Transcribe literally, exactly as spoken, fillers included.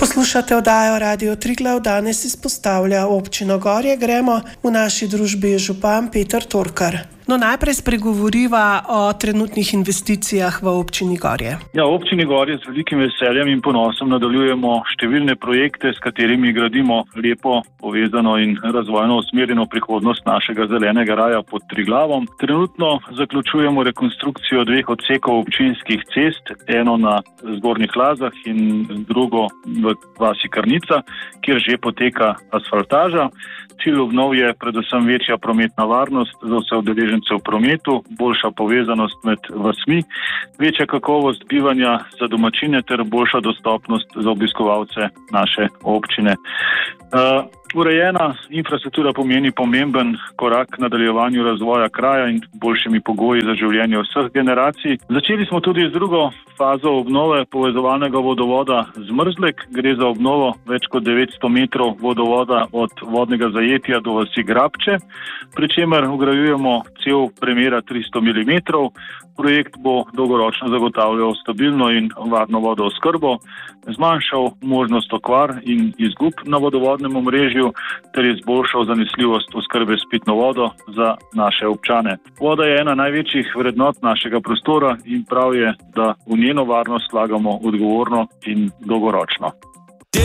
Poslušate oddajo Radio Triglav, danes izpostavlja občino Gorje Gremo, v naši družbi je župan Peter Torkar. No, najprej spregovoriva o trenutnih investicijah v občini Gorje. Ja, v občini Gorje z velikim veseljem in ponosom nadaljujemo številne projekte, s katerimi gradimo lepo, povezano in razvojno usmerjeno prihodnost našega zelenega raja pod Triglavom. Trenutno zaključujemo rekonstrukcijo dveh odsekov občinskih cest, eno na Zgornjih Lazah in drugo v vasi Karnica, kjer že poteka asfaltaža. Cilj obnov je predvsem večja prometna varnost za vse udeležence v prometu, boljša povezanost med vasmi, večja kakovost bivanja za domačine ter boljša dostopnost za obiskovalce naše občine. Uh, urejena infrastruktura pomeni pomemben korak k nadaljevanju razvoja kraja in boljšimi pogoji za življenje vseh generacij. Začeli smo tudi z drugo fazo obnove povezovalnega vodovoda Zmrzlek. Gre za obnovo več kot devetsto metrov vodovoda od vodnega zajetja do vasi Grabče, pri čemer vgrajujemo cev premera tristo milimetrov. Projekt bo dolgoročno zagotavljal stabilno in varno vodooskrbo, zmanjšal možnost okvar in izgub na vodovodnem omrežju ter izboljšal zanesljivost oskrbe s pitno vodo za naše občane. Voda je ena največjih vrednot našega prostora in prav je, da v njeno varnost vlagamo odgovorno in dolgoročno.